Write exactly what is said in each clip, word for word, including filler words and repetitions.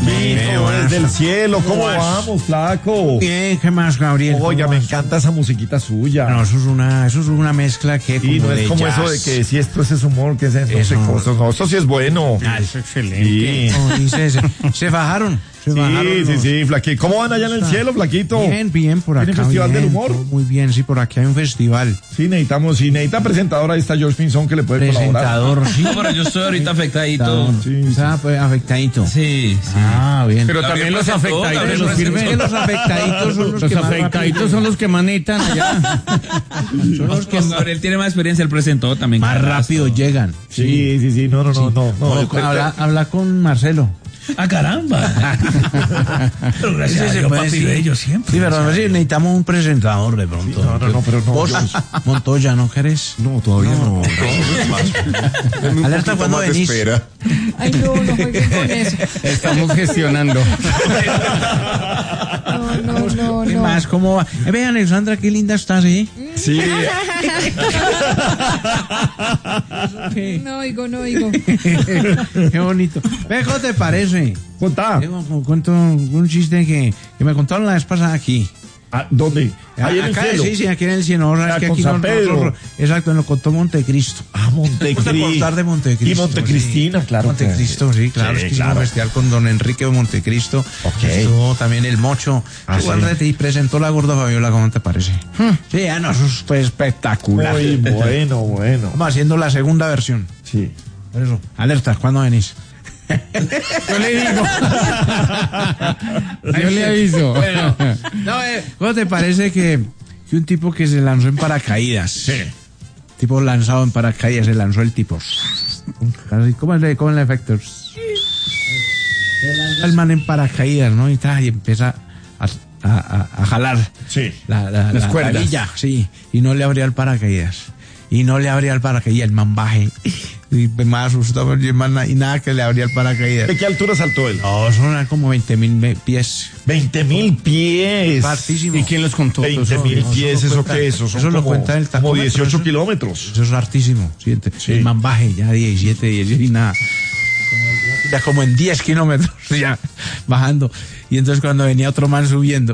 Flaquito, desde el cielo, ¿cómo vamos, flaco? Bien, ¿qué más, Gabriel? Oiga, me encanta esa musiquita suya. No, eso es una, eso es una mezcla que y no es como jazz. eso de que si esto es humor, que es eso, Eso no sé no. cosas, no, esto sí es bueno. Ah, eso es excelente. Sí. Como dice, se, se bajaron. Se Sí, bajaron sí, los- sí, flaquito. ¿Cómo van allá en el cielo, flaquito? Bien, bien, por acá. ¿Tiene festival bien, del humor? todo muy bien, sí, por aquí hay un festival. Sí, necesitamos, sí, necesita presentador, ahí está George Pinzón que le puede colaborar. Presentador, sí. No, pero yo estoy ahorita afectadito. Sí, sí. Está pues, afectadito. Sí, sí. Ah, bien. Pero Gabriel también los presentó, afectaditos Gabriel los presentó. sirven. los afectaditos son los, Los que más afectaditos rápido- son los que manetan allá. son los que Pues Gabriel tiene más experiencia, él presentó también. más Carrasco. rápido llegan. Sí, sí, sí, no, no, no, no. no, No, habla, habla con Marcelo. ¡Ah, caramba! Pero gracias a Sí, Dios, pues, papi, sí. bello siempre. Sí, pero a ver si necesitamos un presentador de pronto. No, no, no, pero no. ¿Vos, yo- Montoya, no querés? No, todavía no. Denme un Alerta poquito cuando más de venís. espera. Ay, no, no jueguen con eso. Estamos gestionando. No, no, no, ¿Qué no. más? ¿Cómo va? Eh, ve, Alexandra, qué linda estás, ¿eh? Sí, Qué, No oigo, no oigo. qué bonito. Ve, ¿cómo te parece? contá. Digo, cu- cuento un chiste que, que me contaron la vez pasada aquí. Ah, ¿dónde? Ahí en el Acá, cielo. sí, sí, aquí en el cielo. ¿Sabes Ah, que con aquí San no- Pedro. nosotros- exacto, lo contó Montecristo. Ah, Montecristo. ¿Te acordás de Montecristo? Y Montecristina, Sí. claro. Montecristo, sí, claro. Sí, es que claro. hicimos un festival con don Enrique de Montecristo. Ok. Estuvo también el Mocho. Ah, Estuvo sí. Andrete y presentó la gorda Fabiola, ¿cómo te parece? Sí, ah, no, eso fue espectacular. Muy bueno, bueno. Vamos haciendo la segunda versión. Sí. Por eso, alertas, ¿cuándo venís? Yo le digo. Yo le aviso. Bueno, no, eh, ¿cómo te parece que, que un tipo que se lanzó en paracaídas? Sí. Tipo lanzado en paracaídas, se lanzó el tipo. Así, ¿Cómo es el, cómo es el efecto? El man en paracaídas, ¿no? Y, ta, y empieza a, a, a, a jalar Sí. la, la, Las la cuerdas. varilla, sí, y no le abría el paracaídas. Y no le abría el paracaídas, el man baje. Y más asustado, y, el man- y nada que le abría el paracaídas. ¿De qué altura saltó él? No, son como veinte mil pies. veinte mil pies. Hartísimo. ¿Y quién los contó? veinte mil eso pies, lo ¿eso cuenta- qué es? Eso son eso lo como, cuenta el como tacómetro, dieciocho eso. kilómetros. Eso es hartísimo. Sí, ent- Sí. El man baje ya diecisiete, dieciocho y nada. Ya como en diez kilómetros, ya bajando. Y entonces cuando venía otro man subiendo.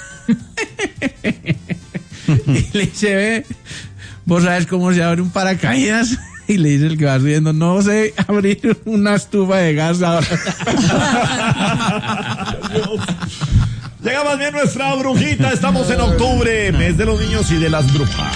Y le dice, ve, ¿vos sabes cómo se abre un paracaídas? Y le dice el que va subiendo, no sé abrir una estufa de gas ahora. Llega más bien nuestra brujita. Estamos en octubre, mes de los niños y de las brujas.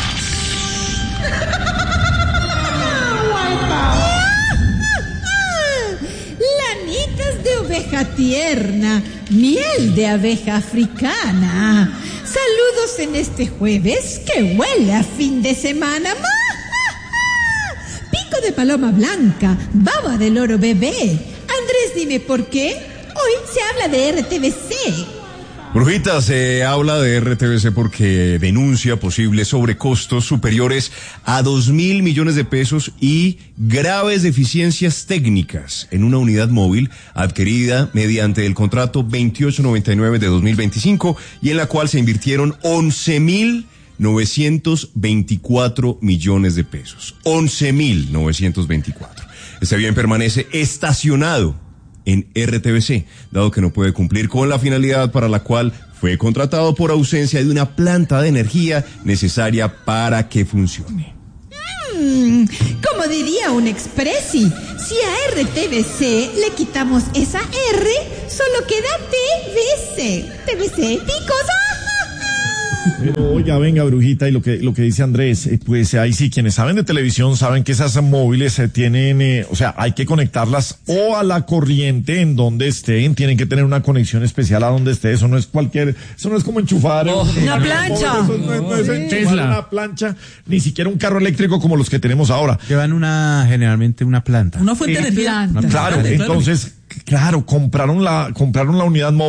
Lanitas de oveja tierna, miel de abeja africana. Saludos en este jueves que huele a fin de semana. ¡Ma, ma, ma! Pico de paloma blanca, baba de loro bebé. Andrés, dime por qué. Hoy se habla de R T V C. Brujita, se habla de R T V C porque denuncia posibles sobrecostos superiores a dos mil millones de pesos y graves deficiencias técnicas en una unidad móvil adquirida mediante el contrato veintiocho noventa y nueve de dos mil veinticinco y en la cual se invirtieron once mil novecientos veinticuatro millones de pesos. once mil novecientos veinticuatro. Este bien permanece estacionado en R T V C, dado que no puede cumplir con la finalidad para la cual fue contratado por ausencia de una planta de energía necesaria para que funcione. Mm, como diría un expressi, si a R T V C le quitamos esa R, solo queda T V C. T V C, picos. Pero oiga, venga, brujita, y lo que lo que dice Andrés, eh, pues ahí sí, quienes saben de televisión saben que esas móviles se tienen, eh, o sea, hay que conectarlas o a la corriente en donde estén, tienen que tener una conexión especial a donde esté, eso no es cualquier, eso no es como enchufar Oh, un- una plancha. Eso no, es- no es enchufar Tesla. una plancha, ni siquiera un carro eléctrico como los que tenemos ahora. Llevan una, generalmente una planta. Una fuente de energía. Planta. Claro, Claro. entonces, claro, compraron la, compraron la unidad móvil.